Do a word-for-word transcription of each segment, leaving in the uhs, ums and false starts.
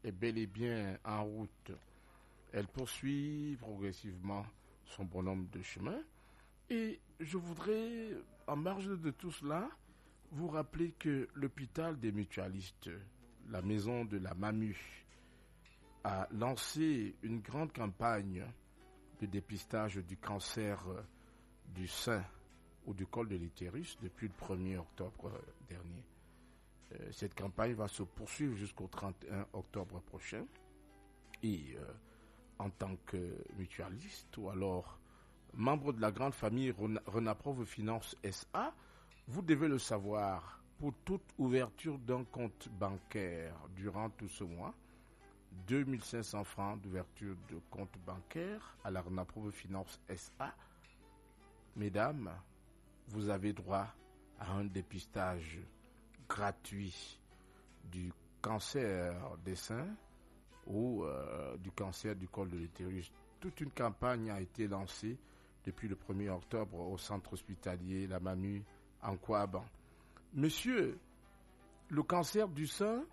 est bel et bien en route. Elle poursuit progressivement son bonhomme de chemin. Et je voudrais, en marge de tout cela, vous rappeler que l'hôpital des mutualistes, la maison de la Mamu, a lancé une grande campagne de dépistage du cancer du sein ou du col de l'utérus depuis le premier octobre dernier. Cette campagne va se poursuivre jusqu'au trente et un octobre prochain. Et euh, en tant que mutualiste ou alors membre de la grande famille Renaprove Finance S A, vous devez le savoir, pour toute ouverture d'un compte bancaire durant tout ce mois, deux mille cinq cents francs d'ouverture de compte bancaire à la Renaprove Finance S A. Mesdames, vous avez droit à un dépistage gratuit du cancer des seins ou euh, du cancer du col de l'utérus. Toute une campagne a été lancée depuis le premier octobre au centre hospitalier La Mamu en Kouaban. Monsieur, le cancer du sein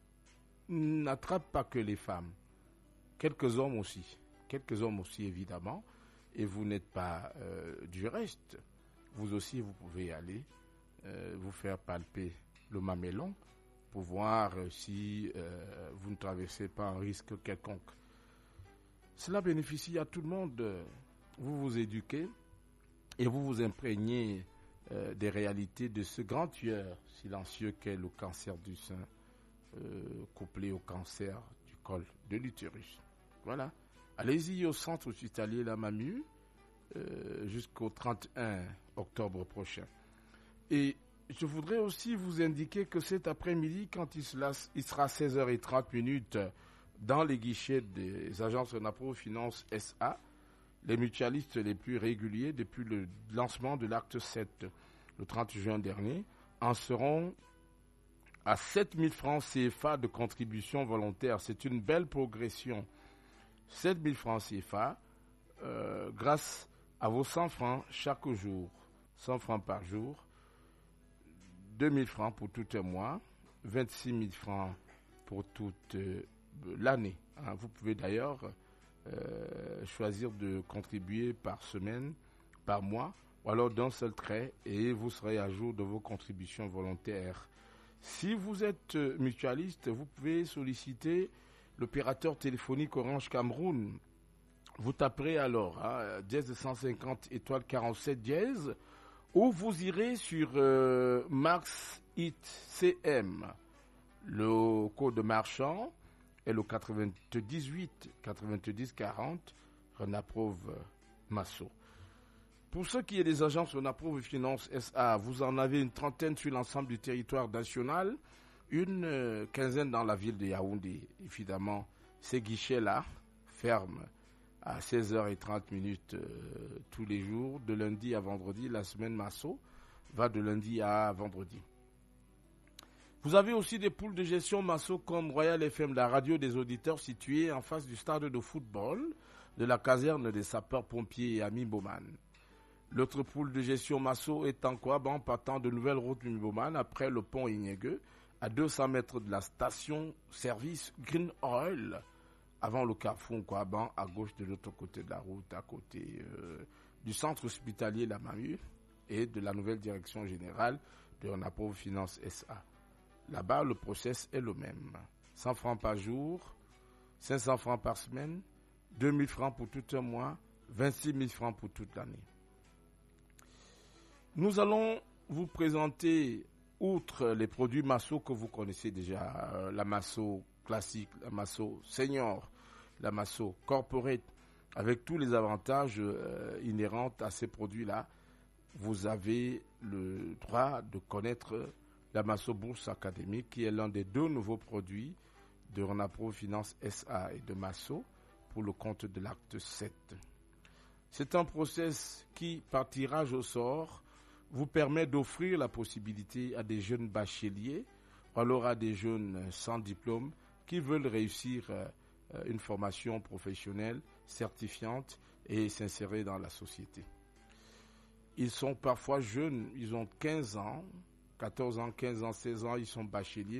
n'attrape pas que les femmes, quelques hommes aussi, quelques hommes aussi évidemment, et vous n'êtes pas euh, du reste. Vous aussi, vous pouvez aller euh, vous faire palper le mamellon pour voir si euh, vous ne traversez pas un risque quelconque. Cela bénéficie à tout le monde. Vous vous éduquez et vous vous imprégnez euh, des réalités de ce grand tueur silencieux qu'est le cancer du sein, euh, couplé au cancer du col de l'utérus. Voilà. Allez-y au centre hospitalier La Mamu euh, jusqu'au trente et un octobre prochain. Et je voudrais aussi vous indiquer que cet après-midi, quand il sera seize heures trente dans les guichets des agences Renaprove Finance S A, les mutualistes les plus réguliers depuis le lancement de l'acte sept, le trente juin dernier, en seront à sept mille francs C F A de contribution volontaire. C'est une belle progression. sept mille francs C F A euh, grâce à vos cent francs chaque jour, cent francs par jour, deux mille francs pour tout un mois, vingt-six mille francs pour toute euh, l'année. Hein. Vous pouvez d'ailleurs euh, choisir de contribuer par semaine, par mois, ou alors d'un seul trait, et vous serez à jour de vos contributions volontaires. Si vous êtes mutualiste, vous pouvez solliciter l'opérateur téléphonique Orange Cameroun. Vous taperez alors hein, dièse cent cinquante étoile quarante-sept dièse, ou vous irez sur euh, Max It C M. Le code marchand est le quatre-vingt-dix-huit quatre-vingt-dix quarante Renaprove Masso. Pour ce qui est des agences Renaprove Finance S A, vous en avez une trentaine sur l'ensemble du territoire national, une euh, quinzaine dans la ville de Yaoundé. Évidemment, ces guichets-là ferment à seize heures trente euh, tous les jours, de lundi à vendredi. La semaine Masso va de lundi à vendredi. Vous avez aussi des poules de gestion Masso comme Royal F M, la radio des auditeurs située en face du stade de football de la caserne des sapeurs-pompiers à Mimboman. L'autre poule de gestion Masso est en Kouaban, partant de nouvelles routes Mimboman après le pont Ignigueux, à deux cents mètres de la station-service Green Oil, avant le carrefour Kouaban, à gauche de l'autre côté de la route, à côté euh, du centre hospitalier La Mamu et de la nouvelle direction générale de Renaprove Finance S A. Là-bas, le process est le même. cent francs par jour, cinq cents francs par semaine, deux mille francs pour tout un mois, vingt-six mille francs pour toute l'année. Nous allons vous présenter, outre les produits Masso que vous connaissez déjà, euh, la Masso classique, la Masso senior, la Masso corporate, avec tous les avantages euh, inhérents à ces produits-là, vous avez le droit de connaître la Masso Bourse Académique, qui est l'un des deux nouveaux produits de Renaprove Finance S A et de Masso pour le compte de l'acte sept. C'est un process qui, par tirage au sort, vous permet d'offrir la possibilité à des jeunes bacheliers, ou alors à des jeunes sans diplôme, qui veulent réussir euh, une formation professionnelle certifiante et s'insérer dans la société. Ils sont parfois jeunes, ils ont quinze ans, quatorze ans, quinze ans, seize ans, ils sont bacheliers,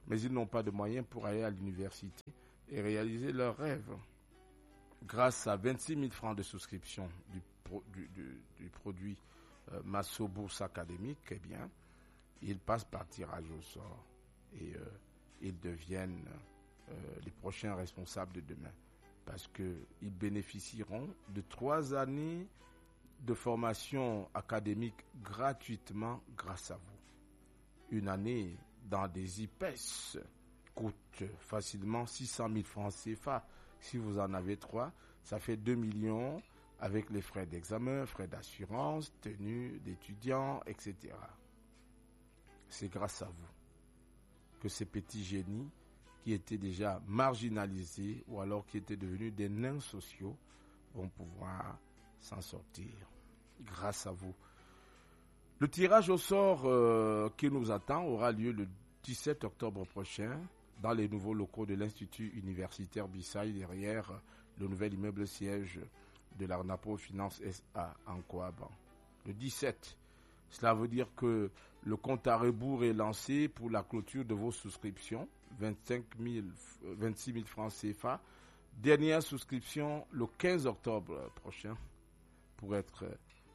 mais ils n'ont pas de moyens pour aller à l'université et réaliser leurs rêves. Grâce à vingt-six mille francs de souscription du, pro, du, du, du produit euh, Masso Bourse Académique, eh bien, ils passent par tirage au sort et euh, ils deviennent euh, les prochains responsables de demain, parce qu'ils bénéficieront de trois années de formation académique gratuitement grâce à vous. Une année dans des I P E S coûte facilement six cent mille francs C F A. Si vous en avez trois, ça fait deux millions avec les frais d'examen, frais d'assurance, tenue d'étudiants, et cetera. C'est grâce à vous que ces petits génies qui étaient déjà marginalisés ou alors qui étaient devenus des nains sociaux vont pouvoir s'en sortir. Grâce à vous. Le tirage au sort euh, qui nous attend aura lieu le dix-sept octobre prochain dans les nouveaux locaux de l'Institut universitaire Bissaï, derrière le nouvel immeuble siège de la RENAPRO Finance S A en Kouaban. Le dix-sept, cela veut dire que le compte à rebours est lancé pour la clôture de vos souscriptions, vingt-cinq mille, vingt-six mille francs C F A. Dernière souscription le quinze octobre prochain pour être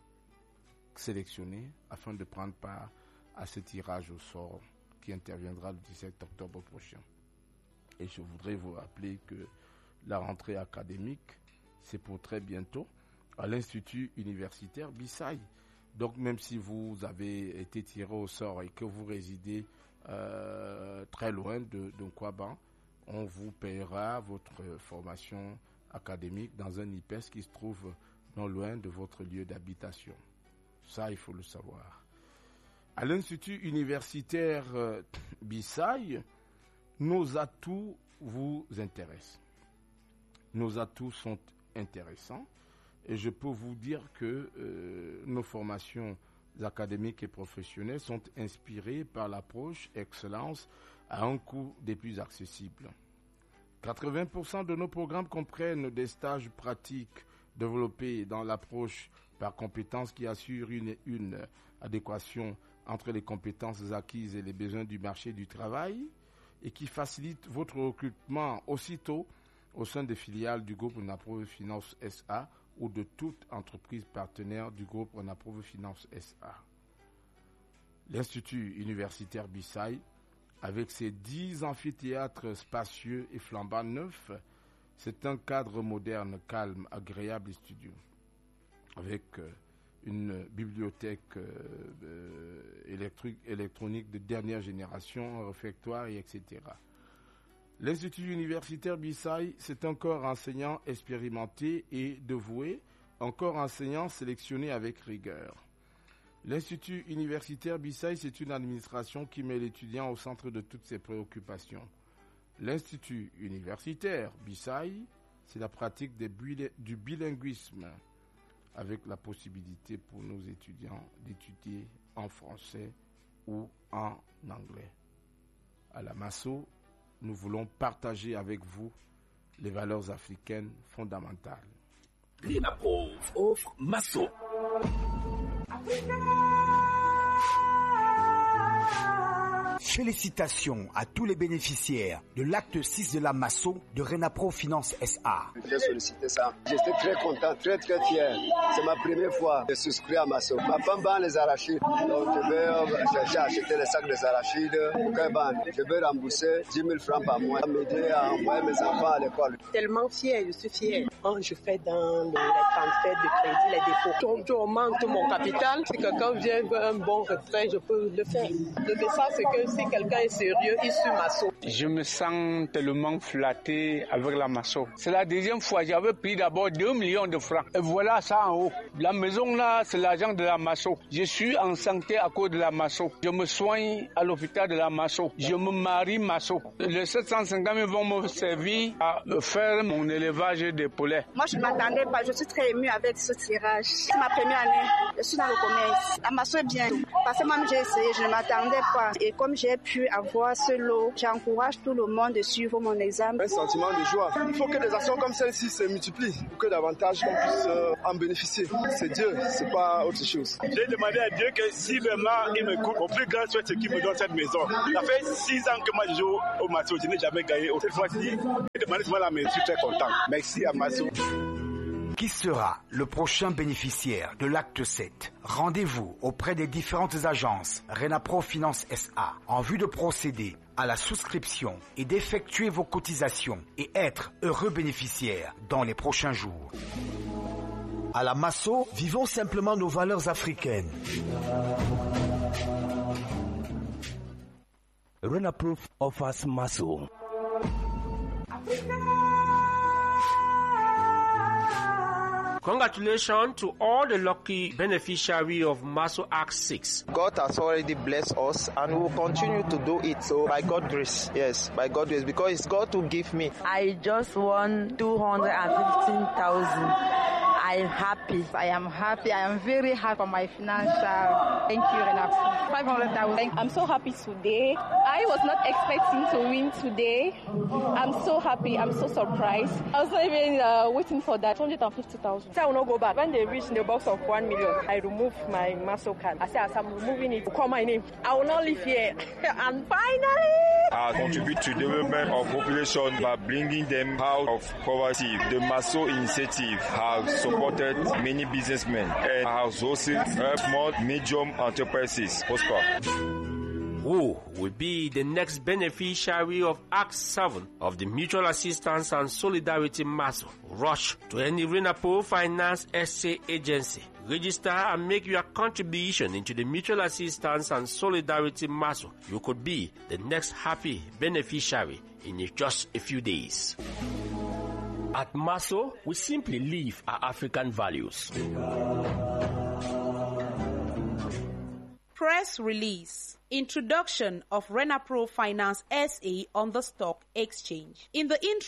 sélectionné afin de prendre part à ce tirage au sort qui interviendra le dix-sept octobre prochain. Et je voudrais vous rappeler que la rentrée académique, c'est pour très bientôt à l'Institut universitaire Bissaï. Donc même si vous avez été tiré au sort et que vous résidez euh, très loin de, de Kouaban, on vous paiera votre formation académique dans un I P E S qui se trouve non loin de votre lieu d'habitation. Ça, il faut le savoir. À l'Institut universitaire euh, Bissaï, nos atouts vous intéressent. Nos atouts sont intéressants et je peux vous dire que euh, nos formations académiques et professionnelles sont inspirées par l'approche excellence à un coût des plus accessibles. quatre-vingts pour cent de nos programmes comprennent des stages pratiques développés dans l'approche par compétences qui assurent une, une adéquation entre les compétences acquises et les besoins du marché du travail et qui facilitent votre recrutement aussitôt au sein des filiales du groupe RENAPRO Finance S A ou de toute entreprise partenaire du groupe RENAPRO Finance S A. L'Institut universitaire Bissaï, avec ses dix amphithéâtres spacieux et flambant neufs, c'est un cadre moderne, calme, agréable et studieux, avec euh, une bibliothèque euh, euh, électrique, électronique de dernière génération, un réfectoire, et et cetera. L'Institut universitaire Bissaï, c'est un corps enseignant expérimenté et dévoué, un corps enseignant sélectionné avec rigueur. L'Institut universitaire Bissaï, c'est une administration qui met l'étudiant au centre de toutes ses préoccupations. L'Institut universitaire Bissaï, c'est la pratique des bili- du bilinguisme, avec la possibilité pour nos étudiants d'étudier en français ou en anglais. À la Masso, nous voulons partager avec vous les valeurs africaines fondamentales. RENAPRO offre Masso. Félicitations à tous les bénéficiaires de l'acte six de la Masso de RENAPRO Finance S A. J'ai sollicité ça. J'étais très content, très très fier. C'est ma première fois de souscrire à Masso. Ma femme vend les arachides. Donc je vais, j'ai acheté les sacs des arachides. Je vais rembourser dix mille francs par mois. M'aider à envoyer mes enfants à l'école. Tellement fier, je suis fier. Quand je fais dans le, les transferts de crédit, les dépôts, je augmente mon capital. Si quelqu'un vient veut un bon retrait, je peux le faire. Le message, c'est que si quelqu'un est sérieux, il suit Masso. Je me sens tellement flatté avec la Masso. C'est la deuxième fois. J'avais pris d'abord deux millions de francs. Et voilà ça en haut. La maison là, c'est l'argent de la Masso. Je suis en santé à cause de la Masso. Je me soigne à l'hôpital de la Masso. Je me marie Masso. Les sept cent cinquante mille vont me servir à faire mon élevage de poulets. Moi, je ne m'attendais pas. Je suis très émue avec ce tirage. C'est ma première année. Je suis dans le commerce. La Masso est bien. Parce que moi, j'ai essayé. Je ne m'attendais pas. Et comme j'ai pu avoir ce lot, j'encourage tout le monde de suivre mon exemple. Un sentiment de joie. Il faut que des actions comme celle-ci se multiplient pour que davantage on puisse euh, en bénéficier. C'est Dieu, c'est pas autre chose. J'ai demandé à Dieu que si vraiment il me coupe, au plus grand souhait, c'est qu'il me donne cette maison. Ça fait six ans que moi je joue au Masso, je n'ai jamais gagné. Cette fois-ci, j'ai demandé souvent la maison, je suis très content. Merci à Masso. Qui sera le prochain bénéficiaire de l'acte sept? Rendez-vous auprès des différentes agences Renapro Finance S A en vue de procéder à la souscription et d'effectuer vos cotisations et être heureux bénéficiaire dans les prochains jours. À la Masso, vivons simplement nos valeurs africaines. Renapro offers Masso. Congratulations to all the lucky beneficiaries of Masso Act six. God has already blessed us and we will continue to do it. So by God's grace, yes, by God's grace, because it's God who give me. I just won two hundred fifteen thousand. I am happy. I am happy. I am very happy for my financial. Thank you, Renapro. five hundred thousand. I'm so happy today. I was not expecting to win today. I'm so happy. I'm so surprised. I was not even uh, waiting for that. two hundred fifty thousand. I will not go back. When they reach the box of one million, I remove my Masso card. I say, as I'm removing it, call my name. I will not live here. And finally, I contribute to the development of population by bringing them out of poverty. The Masso initiative has supported many businessmen and has also helped more medium enterprises prosper. Who will be the next beneficiary of Act seven of the Mutual Assistance and Solidarity Masso? Rush to any Renapro Finance S A agency. Register and make your contribution into the Mutual Assistance and Solidarity Masso. You could be the next happy beneficiary in just a few days. At Masso, we simply live our African values. Press release. Introduction of Renapro Finance S A on the stock exchange. In the intro